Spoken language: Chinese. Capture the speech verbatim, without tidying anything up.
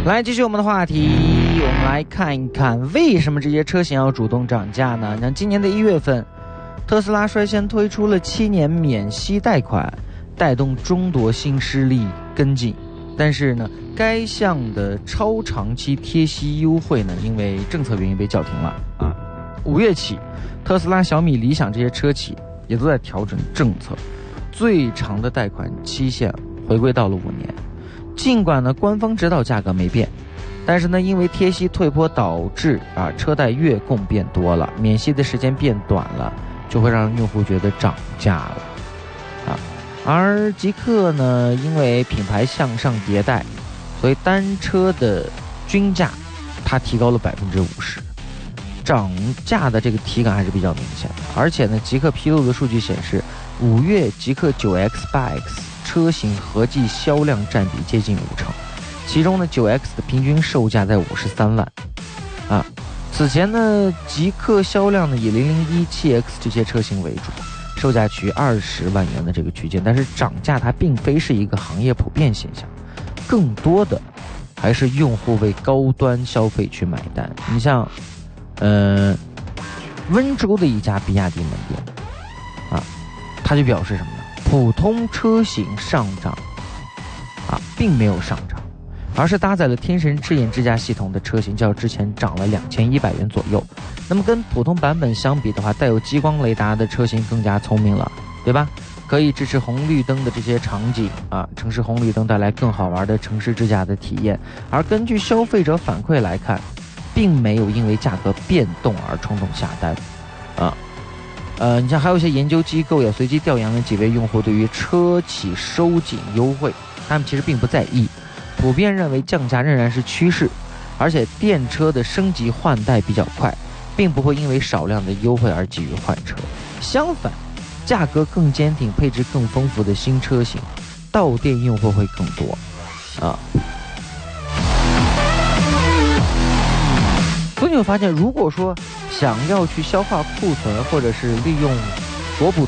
来继续我们的话题，我们来看一看为什么这些车型要主动涨价呢？像今年的一月份，特斯拉率先推出了七年免息贷款，带动众多新势力跟进。但是呢，该项的超长期贴息优惠呢，因为政策原因被叫停了啊。五月起，特斯拉、小米、理想这些车企也都在调整政策，最长的贷款期限回归到了五年。尽管呢官方指导价格没变，但是呢因为贴息退坡导致啊车贷月供变多了，免息的时间变短了，就会让用户觉得涨价了啊。而极客呢，因为品牌向上迭代，所以单车的均价它提高了百分之五十，涨价的这个体感还是比较明显的。而且呢，极客披露的数据显示，五月极客 九 X 八 X 车型合计销量占比接近五成，其中呢 九 X 的平均售价在五十三万啊。此前呢，极客销量呢以零零一、七 X 这些车型为主，售价区二十万元的这个区间，但是涨价它并非是一个行业普遍现象，更多的还是用户为高端消费去买单。你像呃温州的一家比亚迪门店啊，他就表示什么呢？普通车型上涨啊并没有上涨，而是搭载了天神之眼智驾系统的车型较之前涨了两千一百元左右。那么跟普通版本相比的话，带有激光雷达的车型更加聪明了，对吧？可以支持红绿灯的这些场景啊，城市红绿灯带来更好玩的城市智驾的体验。而根据消费者反馈来看，并没有因为价格变动而冲动下单啊。呃，你像还有一些研究机构也随机调研了几位用户对于车企收紧优惠，他们其实并不在意，普遍认为降价仍然是趋势，而且电车的升级换代比较快，并不会因为少量的优惠而急于换车。相反，价格更坚挺、配置更丰富的新车型，到店用户会更多啊。所以你会发现，如果说想要去消化库存，或者是利用所补